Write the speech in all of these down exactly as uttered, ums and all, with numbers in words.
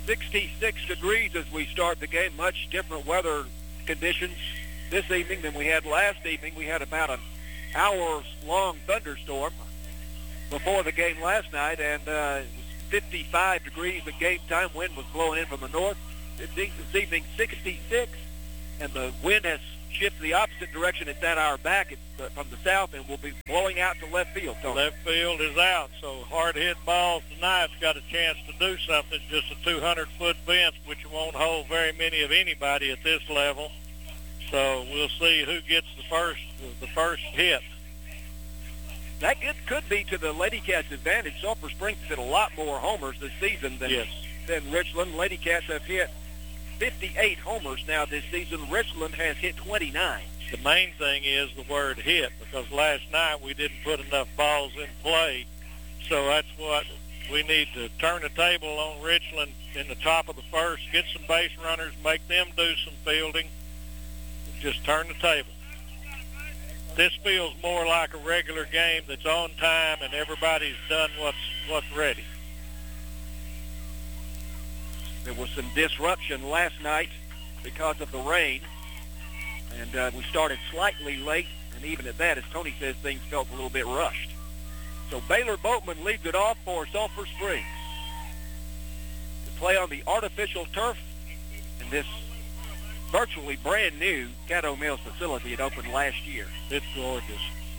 sixty-six degrees as we start the game. Much different weather conditions this evening than we had last evening. We had about an hours-long thunderstorm before the game last night, and uh, it was fifty-five degrees at game time. Wind was blowing in from the north. This evening, sixty-six, and the wind has shifted the opposite direction. It's at our back it's, uh, from the south, and will be blowing out to left field. Tony. Left field is out, so hard-hit balls tonight's got a chance to do something. Just a two hundred foot fence, which won't hold very many of anybody at this level. So we'll see who gets the first the first hit. That could, could be to the Lady Cats' advantage. Sulphur Springs hit a lot more homers this season than, yes. than Richland. Lady Cats have hit fifty-eight homers now this season. Richland has hit twenty-nine. The main thing is the word hit, because last night we didn't put enough balls in play. So that's what we need to turn the table on Richland in the top of the first, get some base runners, make them do some fielding, just turn the table. This feels more like a regular game that's on time and everybody's done what's what's ready. There was some disruption last night because of the rain, and uh, we started slightly late, and even at that, as Tony says, things felt a little bit rushed. So Baylor Boatman leads it off for Sulphur Springs to play on the artificial turf in this virtually brand new Caddo Mills facility. It opened last year. It's gorgeous.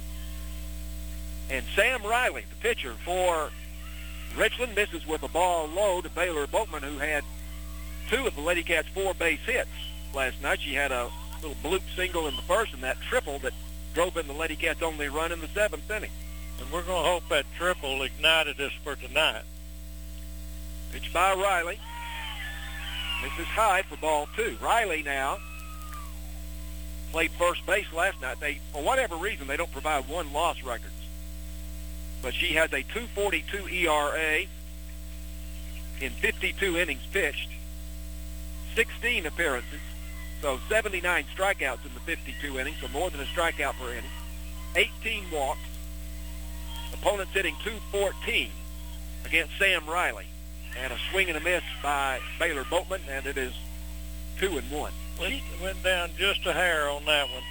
And Sam Riley, the pitcher for Richland, misses with a ball low to Baylor Boatman, who had two of the Lady Cats' four base hits last night. She had a little bloop single in the first and that triple that drove in the Lady Cats' only run in the seventh inning. And we're going to hope that triple ignited us for tonight. Pitch by Riley. This is high for ball two. Riley now played first base last night. They, for whatever reason, they don't provide one-loss records. But she has a two forty-two E R A in fifty-two innings pitched, sixteen appearances, so seventy-nine strikeouts in the fifty-two innings, so more than a strikeout per inning, eighteen walks. Opponents hitting two fourteen against Sam Riley. And a swing and a miss by Baylor Boatman, and it is two and one. Went, went down just a hair on that one.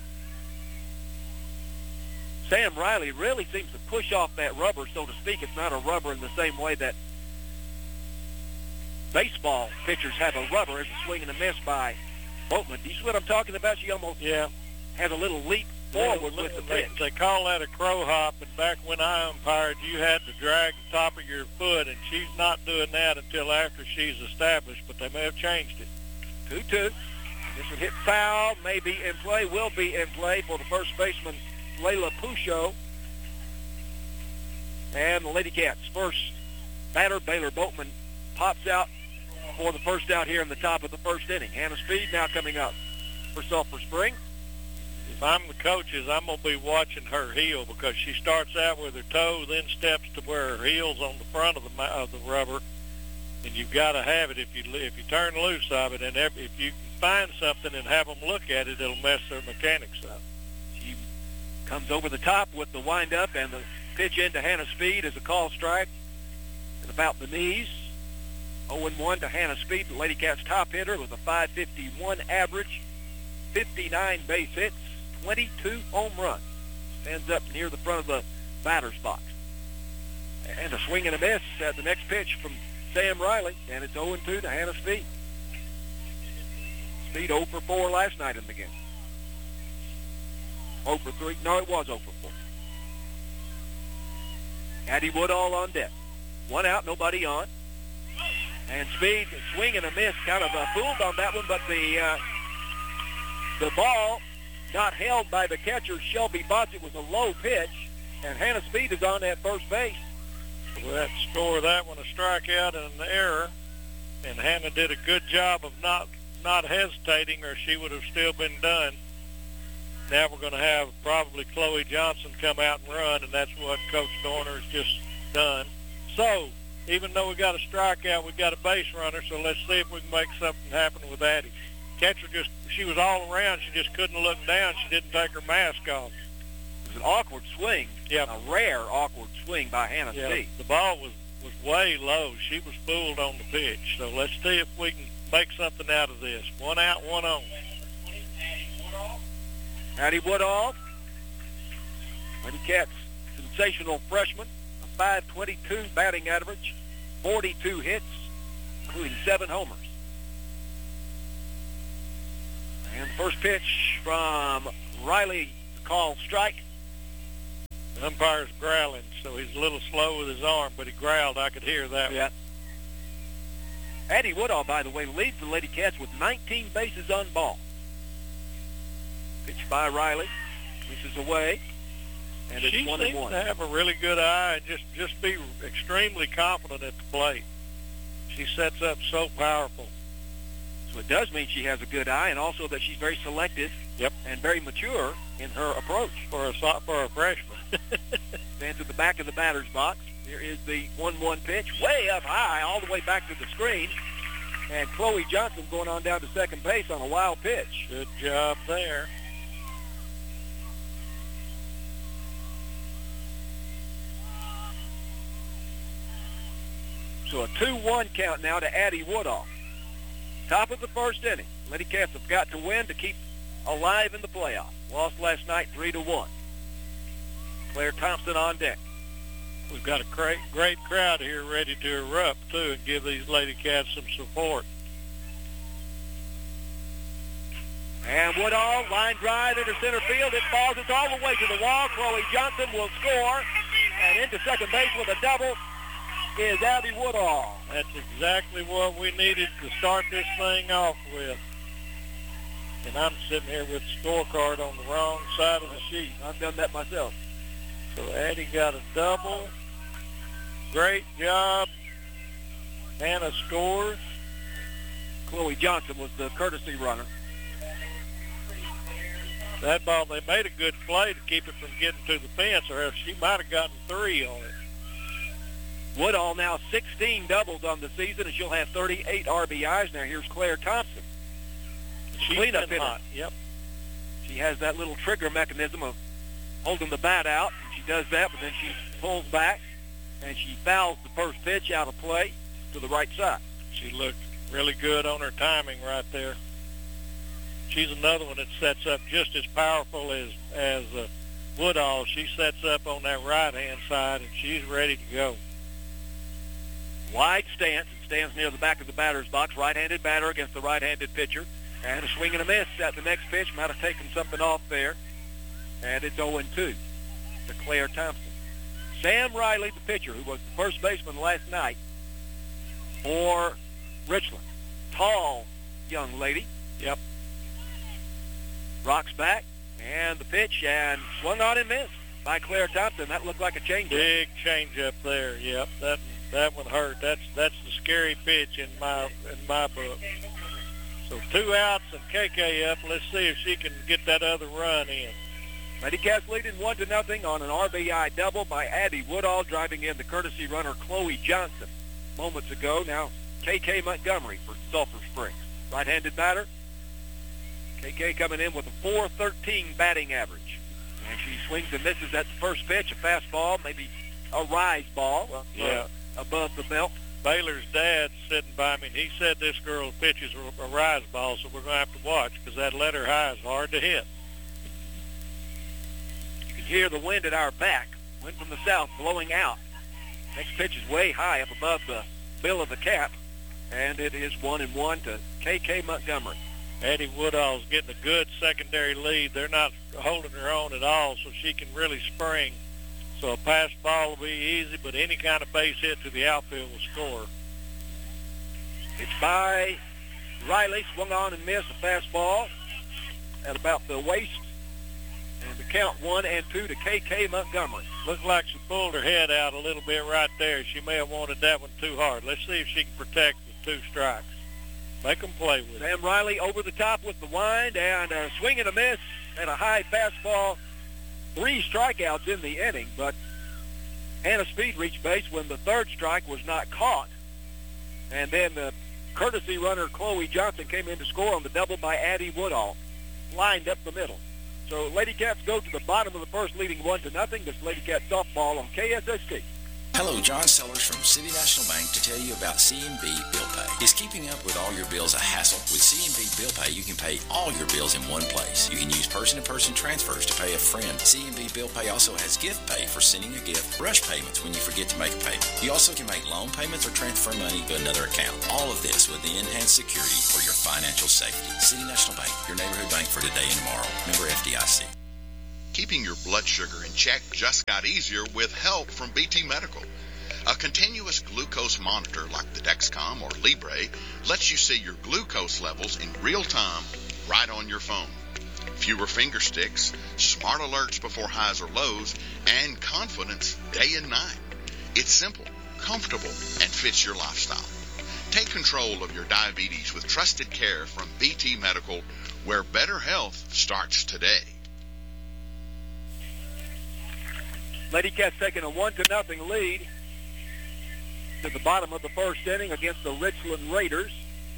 Sam Riley really seems to push off that rubber, so to speak. It's not a rubber in the same way that baseball pitchers have a rubber. It's a swing and a miss by Boatman. Do you see what I'm talking about? She almost yeah. has a little leap forward they, with the they, pitch. They call that a crow hop, and back when I umpired, you had to drag the top of your foot, and she's not doing that until after she's established, but they may have changed it. two two. This one hit foul, may be in play, will be in play for the first baseman, Layla Pucho. And the Lady Cats' first batter, Baylor Boatman, pops out for the first out here in the top of the first inning. Hannah Speed now coming up for Sulphur Springs. If I'm the coaches, I'm going to be watching her heel, because she starts out with her toe, then steps to where her heel's on the front of the of the rubber, and you've got to have it. If you if you turn loose of it, and every, if you can find something and have them look at it, it'll mess their mechanics up. She comes over the top with the windup, and the pitch into Hannah Speed is a call strike and about the knees. oh and one to Hannah Speed, the Lady Cats' top hitter with a five fifty-one average, fifty-nine base hits, twenty-two home runs. Stands up near the front of the batter's box. And a swing and a miss at the next pitch from Sam Riley, and it's oh and two to Hannah Speed. Speed oh for four last night in the game. oh for three. No, it was oh for four. Addie Woodall on deck. One out, nobody on. And Speed, swing and a miss, kind of uh, fooled on that one, but the uh, the ball got held by the catcher, Shelby Botts. It was a low pitch, and Hannah Speed is on at first base. We'll have to score that one a strikeout and an error, and Hannah did a good job of not not hesitating, or she would have still been done. Now we're going to have probably Chloe Johnson come out and run, and that's what Coach Dorner has just done. So, even though we got a strikeout, we got a base runner, so let's see if we can make something happen with Addie. Catcher just, she was all around. She just couldn't look down. She didn't take her mask off. It was an awkward swing, yep. a rare awkward swing by Hannah yep. Speed. The ball was was way low. She was fooled on the pitch. So let's see if we can make something out of this. One out, one on. Addie Woodall, Lady Cats sensational freshman, a five twenty-two batting average, forty-two hits, including seven homers. And the first pitch from Riley, called strike. The umpire's growling, so he's a little slow with his arm, but he growled. I could hear that. Yeah. Addie Woodall, by the way, leads the Lady Cats with nineteen bases on ball. Pitch by Riley. Misses away. And it's she one seems and one. to have a really good eye and just, just be extremely confident at the plate. She sets up so powerful. So it does mean she has a good eye, and also that she's very selective. Yep. And very mature in her approach. For a so- for a freshman. Stands at the back of the batter's box. Here is the one one pitch, way up high, all the way back to the screen. And Chloe Johnson going on down to second base on a wild pitch. Good job there. So a two one count now to Addie Woodall. Top of the first inning. Lady Cats have got to win to keep alive in the playoffs. Lost last night three to one. Claire Thompson on deck. We've got a great, great crowd here ready to erupt, too, and give these Lady Cats some support. And Woodall, line drive into center field. It falls. It's all the way to the wall. Chloe Johnson will score. And into second base with a double is Abby Woodall. That's exactly what we needed to start this thing off with. And I'm sitting here with the scorecard on the wrong side of the sheet. I've done that myself. So Addie got a double. Great job. Hannah scores. Chloe Johnson was the courtesy runner. That ball, they made a good play to keep it from getting to the fence, or else she might have gotten three on it. Woodall now sixteen doubles on the season, and she'll have thirty-eight R B Is. Now here's Claire Thompson. She's Cleanup been hitter. hot. Yep. She has that little trigger mechanism of holding the bat out. She does that, but then she pulls back, and she fouls the first pitch out of play to the right side. She looked really good on her timing right there. She's another one that sets up just as powerful as, as uh, Woodall. She sets up on that right-hand side, and she's ready to go. Wide stance. It stands near the back of the batter's box. Right-handed batter against the right-handed pitcher. And a swing and a miss at the next pitch. Might have taken something off there. And it's oh and two to Claire Thompson. Sam Riley, the pitcher, who was the first baseman last night for Richland. Tall young lady. Yep. Rocks back. And the pitch, and swung on and missed by Claire Thompson. That looked like a changeup. Big changeup there. Yep. That that one hurt. That's that's the scary pitch in my in my book. So two outs and K K up. Let's see if she can get that other run in. Lady Cats leading one to nothing on an R B I double by Addie Woodall, driving in the courtesy runner Chloe Johnson moments ago. Now K K Montgomery for Sulphur Springs. Right-handed batter. K K coming in with a four thirteen batting average. And she swings and misses at the first pitch, a fastball, maybe a rise ball. Uh, Yeah. Above the belt. Baylor's dad sitting by me, and he said this girl pitches a rise ball, so we're going to have to watch because that letter high is hard to hit. You can hear the wind at our back. Wind from the south blowing out. Next pitch is way high up above the bill of the cap, and it is one and one to K K Montgomery. Addie Woodall's getting a good secondary lead. They're not holding her on at all, so she can really spring. So a pass ball will be easy, but any kind of base hit to the outfield will score. It's by Riley, swung on and missed a fastball at about the waist. And the count one and two to K K Montgomery. Looked like she pulled her head out a little bit right there. She may have wanted that one too hard. Let's see if she can protect the two strikes. Make them play with it. Sam Riley over the top with the wind and a swing and a miss and a high fastball. Three strikeouts in the inning, but Hannah Speed reached base when the third strike was not caught. And then the courtesy runner Chloe Johnson came in to score on the double by Addie Woodall, lined up the middle. So Lady Cats go to the bottom of the first, leading one to nothing. This Lady Cat softball on K S S T. Hello, John Sellers from City National Bank to tell you about C and B Bill Pay. Is keeping up with all your bills a hassle? With C and B Bill Pay, you can pay all your bills in one place. You can use person-to-person transfers to pay a friend. C and B Bill Pay also has gift pay for sending a gift, rush payments when you forget to make a payment. You also can make loan payments or transfer money to another account. All of this with the enhanced security for your financial safety. City National Bank, your neighborhood bank for today and tomorrow. Member F D I C. Keeping your blood sugar in check just got easier with help from B T Medical. A continuous glucose monitor like the Dexcom or Libre lets you see your glucose levels in real time right on your phone. Fewer finger sticks, smart alerts before highs or lows, and confidence day and night. It's simple, comfortable, and fits your lifestyle. Take control of your diabetes with trusted care from B T Medical, where better health starts today. Lady Cats taking a one to nothing lead to the bottom of the first inning against the Richland Raiders.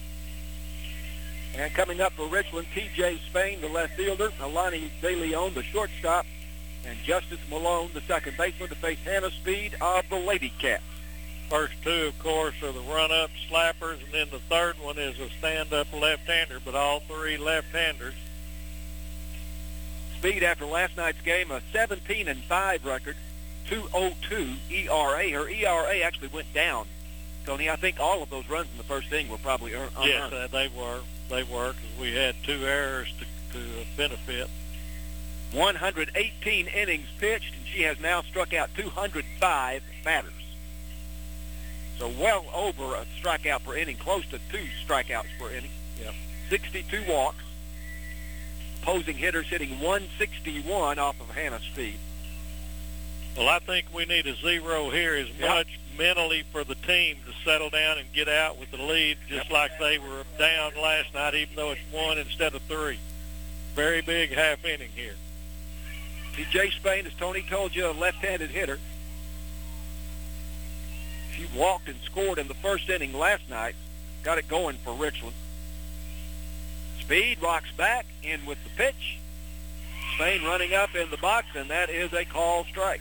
And coming up for Richland, T J Spain, the left fielder, Alani De Leon, the shortstop, and Justice Malone, the second baseman, to face Hannah Speed of the Lady Cats. First two, of course, are the run-up slappers, and then the third one is a stand-up left-hander, but all three left-handers. Speed, after last night's game, a seventeen and five record, two oh two E R A. Her E R A actually went down. Tony, I think all of those runs in the first inning were probably earned. Yes, uh, they were. They were, because we had two errors to, to benefit. one hundred eighteen innings pitched, and she has now struck out two hundred five batters. So well over a strikeout per inning, close to two strikeouts per inning. Yeah. sixty-two walks. Opposing hitters hitting one sixty-one off of Hannah Speed. Well, I think we need a zero here as Yep. much mentally for the team to settle down and get out with the lead, just Yep. like they were down last night, even though it's one instead of three. Very big half inning here. T J Spain, as Tony told you, a left-handed hitter. She walked and scored in the first inning last night. Got it going for Richland. Speed rocks back, in with the pitch. Spain running up in the box, and that is a call strike.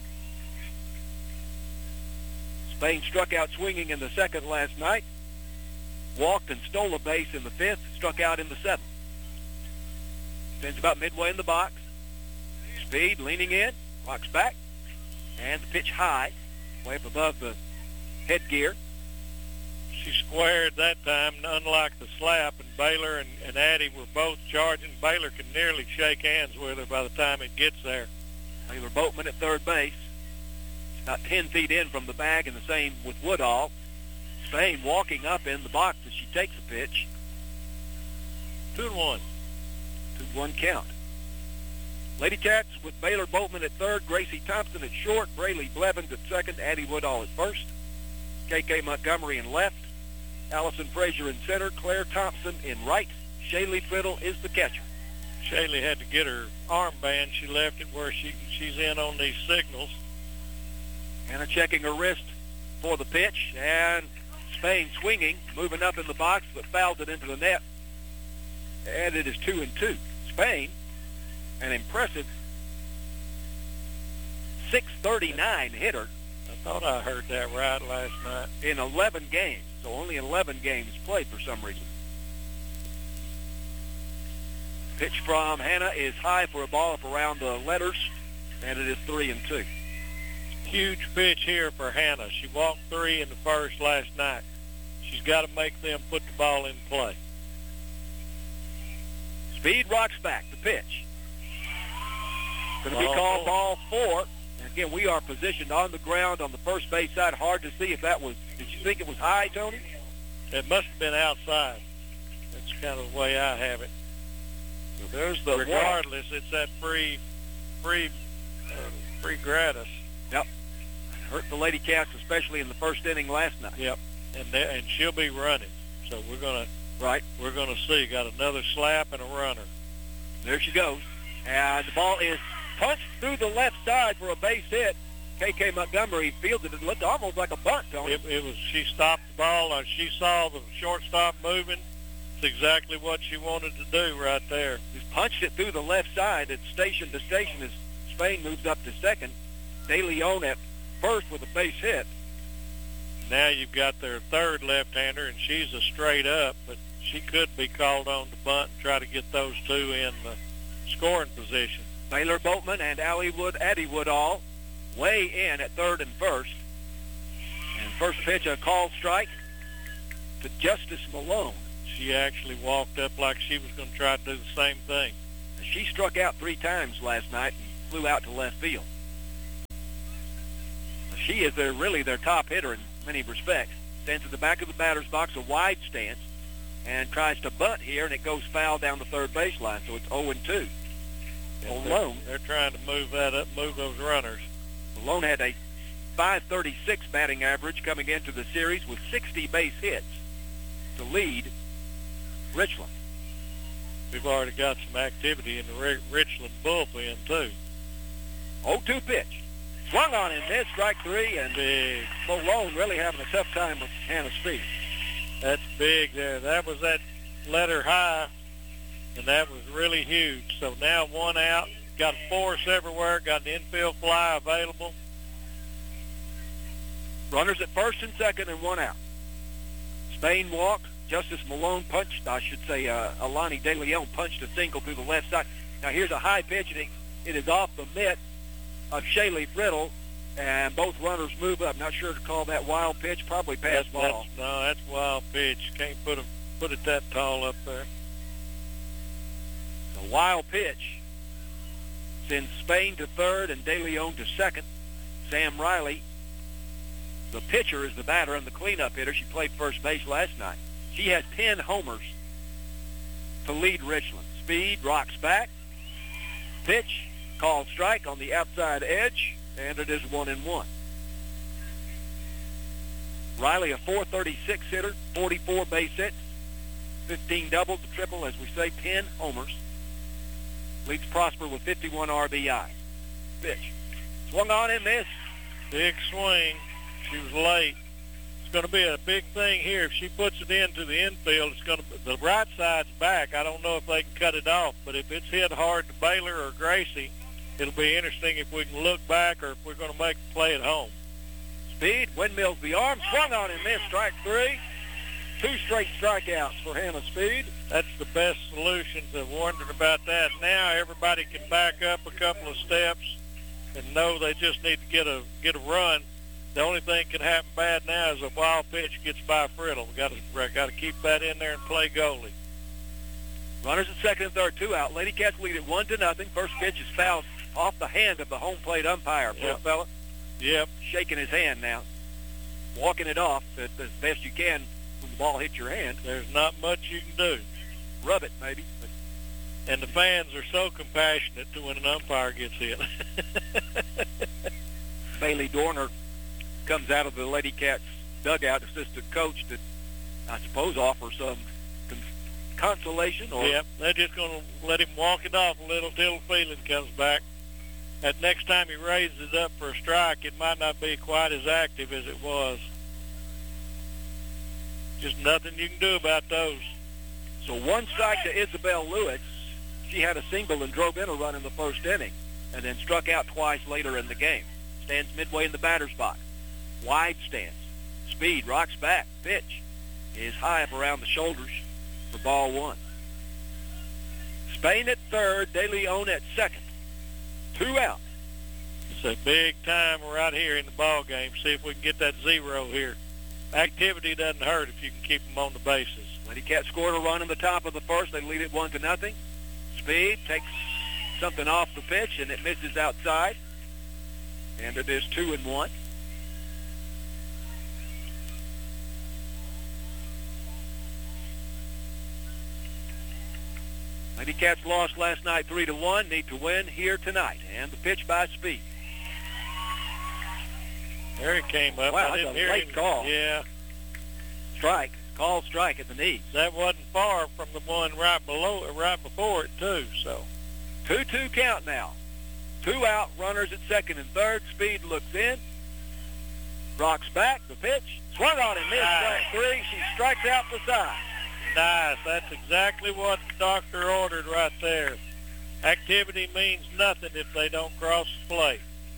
Spain struck out swinging in the second last night. Walked and stole a base in the fifth. Struck out in the seventh. Spins about midway in the box. Speed leaning in, rocks back, and the pitch high, way up above the headgear. She squared that time, unlike the slap, and Baylor and, and Addie were both charging. Baylor can nearly shake hands with her by the time it gets there. Baylor Boatman at third base. About ten feet in from the bag, and the same with Woodall. Spain walking up in the box as she takes a pitch. Two and one. Two one count. Lady Cats with Baylor Boatman at third, Gracie Thompson at short, Braylee Blevins at second, Addie Woodall at first, K K Montgomery in left, Allison Frazier in center, Claire Thompson in right. Shaylee Fiddle is the catcher. Shaylee had to get her armband. She left it where she she's in on these signals. Hannah checking her wrist for the pitch, and Spain swinging, moving up in the box, but fouled it into the net. And it is two and two. Spain, an impressive six thirty-nine hitter. I thought I heard that right last night. In eleven games, so only eleven games played for some reason. Pitch from Hannah is high for a ball up around the letters, and it is three and two. Huge pitch here for Hannah. She walked three in the first last night. She's got to make them put the ball in play. Speed rocks back. The pitch. Going to be Ball called four. ball four. And again, we are positioned on the ground on the first base side. Hard to see if that was, did you think it was high, Tony? It must have been outside. That's kind of the way I have it. So there's the Regardless, it's that free, free, uh, free gratis. Yep. Hurt the Lady Cats, especially in the first inning last night. Yep. And they, and she'll be running. So we're gonna Right. we're gonna see. Got another slap and a runner. There she goes. And the ball is punched through the left side for a base hit. K K Montgomery fielded it. It looked almost like a bunt, Tony. It, it was. She stopped the ball. Uh, she saw the shortstop moving. It's exactly what she wanted to do right there. Just punched it through the left side. It's station to station as Spain moves up to second. De Leon at first with a base hit. Now you've got their third left-hander, and she's a straight up, but she could be called on to bunt and try to get those two in the scoring position. Baylor Boatman and Allie Wood, Addie Woodall weigh in at third and first. And first pitch, a call strike to Justice Malone. She actually walked up like she was going to try to do the same thing. She struck out three times last night and flew out to left field. She is their, really their top hitter in many respects. Stands at the back of the batter's box, a wide stance, and tries to bunt here, and it goes foul down the third baseline, so it's oh and two. Malone. They're, they're trying to move that up, move those runners. Malone had a five thirty-six batting average coming into the series with sixty base hits to lead Richland. We've already got some activity in the Richland bullpen, too. oh two pitch. Swung on and missed, strike three, and big. Malone really having a tough time with Hannah Speed. That's big there. That was that letter high, and that was really huge. So now one out, got a force everywhere, got an infield fly available. Runners at first and second and one out. Spain walked. Justice Malone punched, I should say, uh, Alani De Leon punched a single through the left side. Now here's a high pitch, and it, it is off the mitt of Shaylee Friddle, and both runners move up. Not sure to call that wild pitch, probably pass that's, ball. That's, no, that's wild pitch. Can't put, a, put it that tall up there. A wild pitch sends Spain to third and De Leon to second. Sam Riley, the pitcher, is the batter and the cleanup hitter. She played first base last night. She has ten homers to lead Richland. Speed rocks back. Pitch, called strike on the outside edge, and it is one and one. Riley, a four thirty-six hitter, forty-four base hits, fifteen doubles, a triple, as we say, ten homers. Leads Prosper with fifty-one R B I. Pitch. Swung on and missed. Big swing. She was late. It's going to be a big thing here. If she puts it into the infield, it's going to be, the right side's back. I don't know if they can cut it off, but if it's hit hard to Baylor or Gracie, it'll be interesting if we can look back or if we're going to make the play at home. Speed, windmills the arm, swung on and missed, strike three. Two straight strikeouts for Hannah Speed. That's the best solution to wondering about that. Now everybody can back up a couple of steps and know they just need to get a get a run. The only thing can happen bad now is a wild pitch gets by Friddle. We got to got to keep that in there and play goalie. Runners at second and third, two out. Lady Cats lead it one to nothing. First pitch is fouled off the hand of the home plate umpire. Poor Yep. fella. Yep. Shaking his hand now, walking it off as best you can when the ball hits your hand. There's not much you can do. Rub it, maybe. And the fans are so compassionate to when an umpire gets hit. Bailey Dorner comes out of the Lady Cats dugout, assistant coach, to, I suppose, offer some con- consolation. Or Yep, they're just going to let him walk it off a little till the feeling comes back. That next time he raises it up for a strike, it might not be quite as active as it was. Just nothing you can do about those. So one strike to Isabel Lewis. She had a single and drove in a run in the first inning, and then struck out twice later in the game. Stands midway in the batter's box. Wide stance. Speed rocks back. Pitch is high up around the shoulders for ball one. Spain at third. De Leon at second. Two out. It's a big time right here in the ball game. See if we can get that zero here. Activity doesn't hurt if you can keep them on the bases. Lady Cat scored a run in the top of the first. They lead it one to nothing. Speed takes something off the pitch, and it misses outside. And it is two and one. Lady Cats lost last night three to one. Need to win here tonight. And the pitch by Speed. There he came up. Wow, I didn't that's a hear late him. call. Yeah. Strike. Call strike at the knees. That wasn't far from the one right below, right before it too. So two two count now. Two out. Runners at second and third. Speed looks in. Rocks back. The pitch. Swung on and missed. Strike three. She strikes out the side. Nice. That's exactly what the doctor ordered right there. Activity means nothing if they don't cross the plate.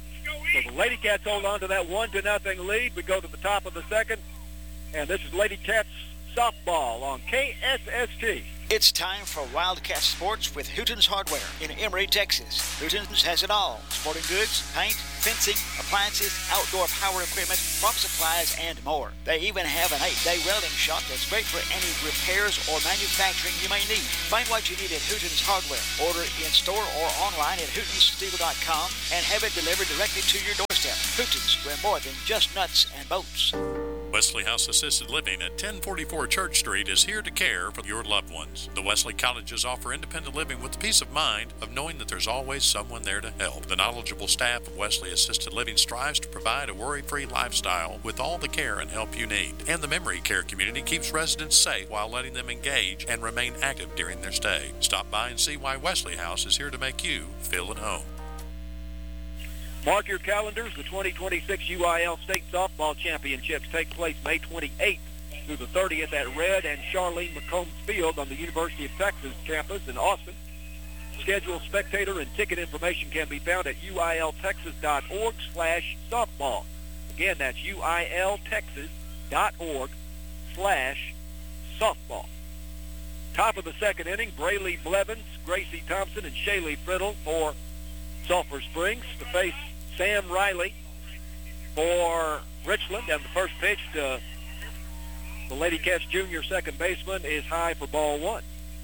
So the Lady Cats hold on to that one to nothing lead. We go to the top of the second, and this is Lady Cats softball on K S S T. It's time for Wildcat Sports with Hooten's Hardware in Emory, Texas. Hooten's has it all: sporting goods, paint, fencing, appliances, outdoor power equipment, farm supplies, and more. They even have an eight-day welding shop that's great for any repairs or manufacturing you may need. Find what you need at Hooten's Hardware. Order in store or online at hootens steel dot com and have it delivered directly to your doorstep. Hooten's, we're more than just nuts and bolts. Wesley House Assisted Living at ten forty-four Church Street is here to care for your loved ones. The Wesley Colleges offer independent living with the peace of mind of knowing that there's always someone there to help. The knowledgeable staff of Wesley Assisted Living strives to provide a worry-free lifestyle with all the care and help you need. And the memory care community keeps residents safe while letting them engage and remain active during their stay. Stop by and see why Wesley House is here to make you feel at home. Mark your calendars. The twenty twenty-six U I L State Softball Championships take place May twenty-eighth through the thirtieth at Red and Charlene McCombs Field on the University of Texas campus in Austin. Schedule, spectator, and ticket information can be found at U I L texas dot org slash softball. Again, that's U I L texas dot org slash softball. Top of the second inning, Braylee Blevins, Gracie Thompson, and Shaylee Friddle for Sulphur Springs to face Sam Riley for Richland. And the first pitch to the Lady Cats junior second baseman is high for ball one.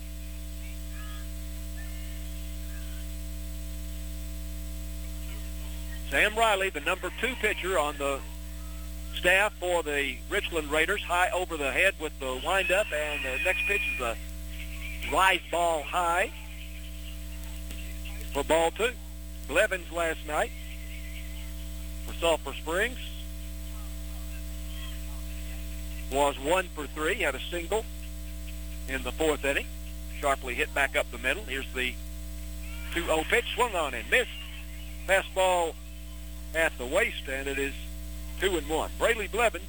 Sam Riley, the number two pitcher on the staff for the Richland Raiders, high over the head with the windup, and the next pitch is a rise ball high for ball two. Blevins last night for Sulphur Springs was one for three, had a single in the fourth inning. Sharply hit back up the middle. Here's the two oh pitch, swung on and missed. Fastball at the waist, and it is two and one. Braylee Blevins,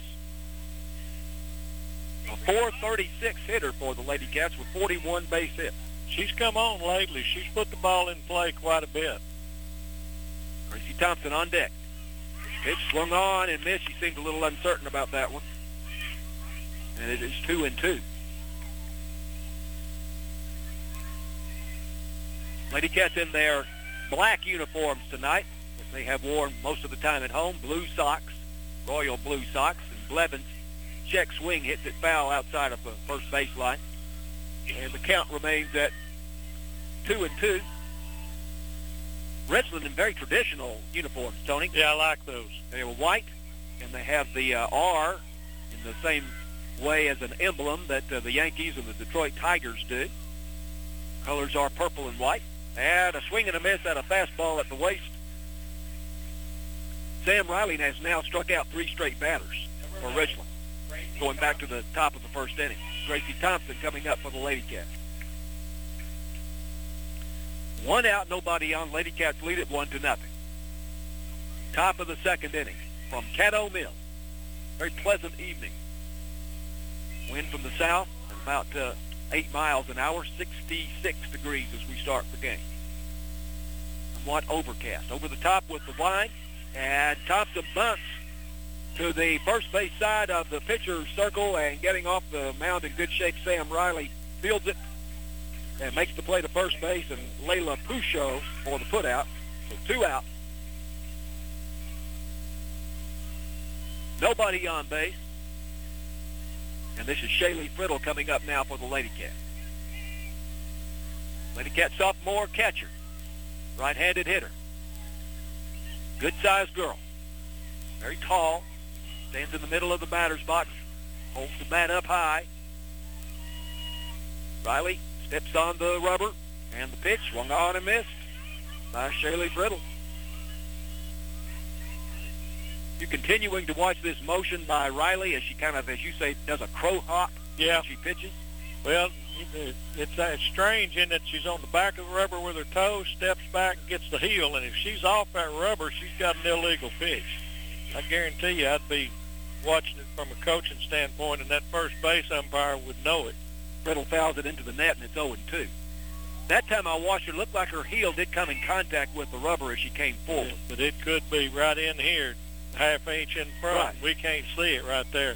a four thirty-six hitter for the Lady Cats with forty-one base hits. She's come on lately. She's put the ball in play quite a bit. Gracie Thompson on deck. Pitch swung on and missed. She seemed a little uncertain about that one. And it is two and two. Lady Cats in their black uniforms tonight, which they have worn most of the time at home. Blue socks, royal blue socks. And Blevins check swing hits it foul outside of the first baseline. And the count remains at two and two. Richland in very traditional uniforms, Tony. Yeah, I like those. They were white, and they have the uh, R in the same way as an emblem that uh, the Yankees and the Detroit Tigers do. Colors are purple and white. And a swing and a miss at a fastball at the waist. Sam Riley has now struck out three straight batters for Richland, going back to the top of the first inning. Gracie Thompson coming up for the Lady Cats. One out, nobody on. Lady Cats lead it one to nothing. Top of the second inning from Caddo Mill. Very pleasant evening. Wind from the south at about uh, eight miles an hour, sixty-six degrees as we start the game. Somewhat overcast. Over the top with the wind, and Thompson bunts to the first base side of the pitcher's circle, and getting off the mound in good shape, Sam Riley fields it and makes the play to first base, and Layla Pouchot for the putout. So two out. Nobody on base. And this is Shaylee Friddle coming up now for the Lady Cat. Lady Cat sophomore catcher. Right-handed hitter. Good-sized girl. Very tall. Stands in the middle of the batter's box. Holds the bat up high. Riley steps on the rubber, and the pitch swung on and missed by Shaylee Friddle. You're continuing to watch this motion by Riley as she kind of, as you say, does a crow hop yeah. when she pitches. Well, it's, uh, it's strange in that she's on the back of the rubber with her toe, steps back, and gets the heel, and if she's off that rubber, she's got an illegal pitch. I guarantee you I'd be watching it from a coaching standpoint, and that first base umpire would know it. Friddle fouls it into the net, and it's oh and two. That time I watched her, looked like her heel did come in contact with the rubber as she came forward. But it could be right in here, half inch in front. Right. We can't see it right there.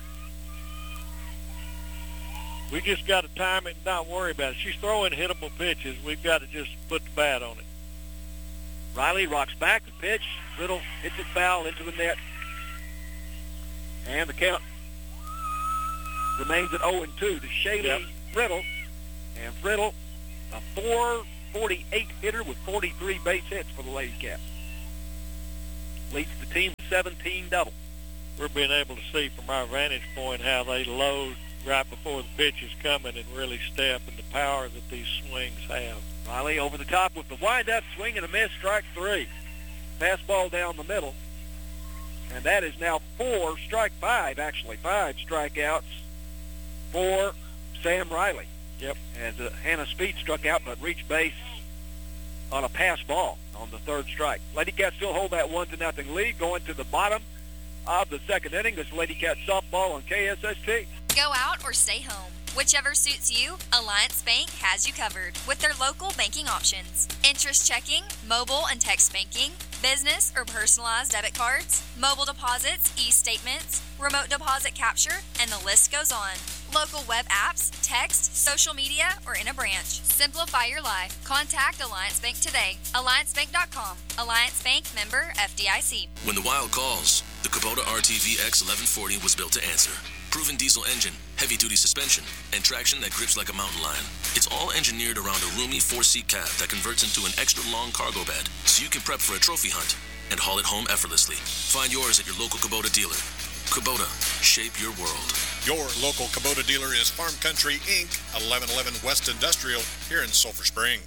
We just got to time it and not worry about it. She's throwing hittable pitches. We've got to just put the bat on it. Riley rocks back the pitch. Friddle hits it foul into the net. And the count remains at oh and two to Shaylee Yep. Friddle. And Friddle, a four forty-eight hitter with forty-three base hits for the Lady Cats. Leads the team to seventeen double. We're being able to see from our vantage point how they load right before the pitch is coming and really step, and the power that these swings have. Riley over the top with the wind-up swing and a miss, strike three. Fastball down the middle. And that is now four, strike five, actually, five strikeouts for Sam Riley. Yep. As uh, Hannah Speed struck out but reached base on a pass ball on the third strike. Lady Cats still hold that one to nothing lead going to the bottom of the second inning. This Lady Cat softball on K S S T. Go out or stay home. Whichever suits you, Alliance Bank has you covered with their local banking options. Interest checking, mobile and text banking, business or personalized debit cards, mobile deposits, e-statements, remote deposit capture, and the list goes on. Local web apps, text, social media, or in a branch. Simplify your life. Contact Alliance Bank today. alliance bank dot com. Alliance Bank, member F D I C. When the Wild calls, the Kubota R T V X eleven forty was built to answer. Proven diesel engine, heavy-duty suspension, and traction that grips like a mountain lion. It's all engineered around a roomy four-seat cab that converts into an extra-long cargo bed, so you can prep for a trophy hunt and haul it home effortlessly. Find yours at your local Kubota dealer. Kubota, shape your world. Your local Kubota dealer is Farm Country, Incorporated, eleven eleven West Industrial, here in Sulphur Spring.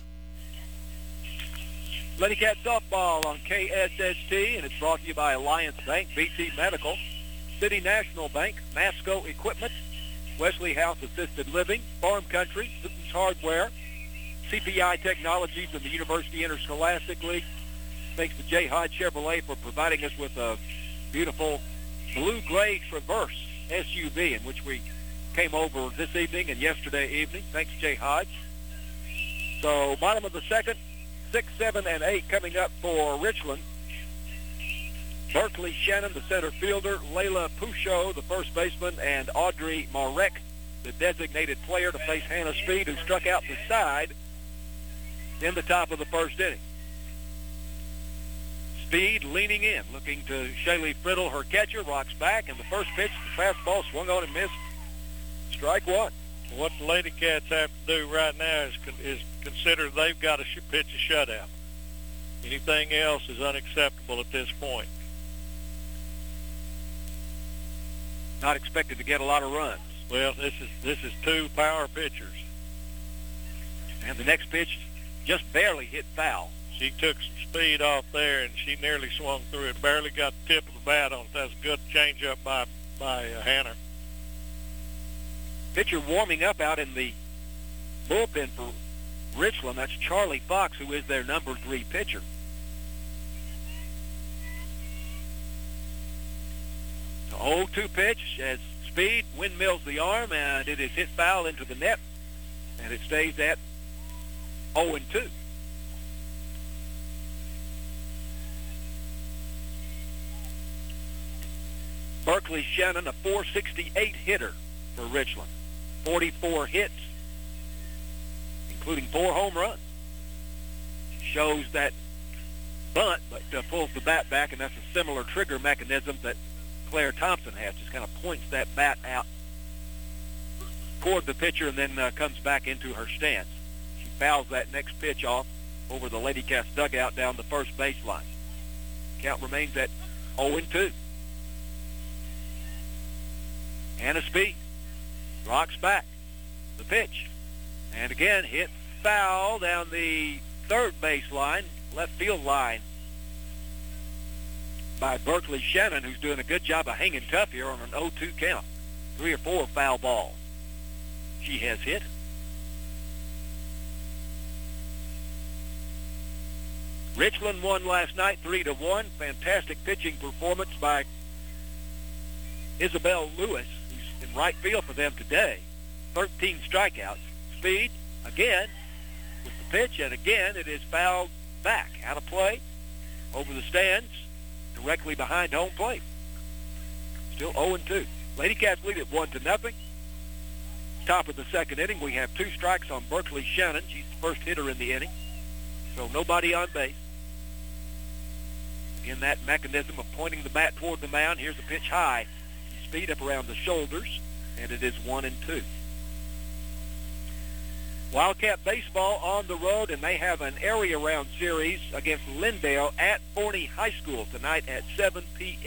Lady Cat softball on K S S T, and it's brought to you by Alliance Bank, B T Medical, City National Bank, Masco Equipment, Wesley House Assisted Living, Farm Country, Newton's Hardware, C P I Technologies, and the University Interscholastic League. Thanks to J. Hodge Chevrolet for providing us with a beautiful blue-gray Traverse S U V in which we came over this evening and yesterday evening. Thanks, J. Hodge. So bottom of the second, six, seven, and eight coming up for Richland. Berkeley Shannon, the center fielder, Layla Pouchot, the first baseman, and Audrey Marek, the designated player, to face Hannah Speed, who struck out the side in the top of the first inning. Speed leaning in, looking to Shaylee Friddle, her catcher, rocks back, and the first pitch, the fastball swung on and missed. Strike one. What the Lady Cats have to do right now is con- is consider they've got to sh- pitch a shutout. Anything else is unacceptable at this point. Not expected to get a lot of runs. Well, this is this is two power pitchers. And the next pitch just barely hit foul. She took some speed off there, and she nearly swung through it. Barely got the tip of the bat on it. That's a good changeup by by uh, Hannah. Pitcher warming up out in the bullpen for Richland. That's Charlie Fox, who is their number three pitcher. The oh two pitch as Speed windmills the arm, and it is hit foul into the net, and it stays at oh and two. Berkeley Shannon, a four sixty-eight hitter for Richland. forty-four hits, including four home runs. Shows that bunt, but uh, pulls the bat back, and that's a similar trigger mechanism that Claire Thompson has. Just kind of points that bat out toward the pitcher and then uh, comes back into her stance. She fouls that next pitch off over the Lady Cats dugout down the first baseline. Count remains at oh and two. Hannah Speed rocks back the pitch, and again hit foul down the third baseline, left field line by Berkeley Shannon, who's doing a good job of hanging tough here on an oh two count. Three or four foul balls she has hit. Richland won last night three to one. Fantastic pitching performance by Isabel Lewis, who's in right field for them today. thirteen strikeouts. Speed, again, with the pitch, and again it is fouled back, out of play, over the stands, directly behind home plate. Still oh and two. Lady Cats lead it one to nothing. Top of the second inning, we have two strikes on Berkeley Shannon. She's the first hitter in the inning, so nobody on base. In that mechanism of pointing the bat toward the mound, here's a pitch high. Speed up around the shoulders, and it is one and two. Wildcat baseball on the road, and they have an area round series against Lindale at Forney High School tonight at seven p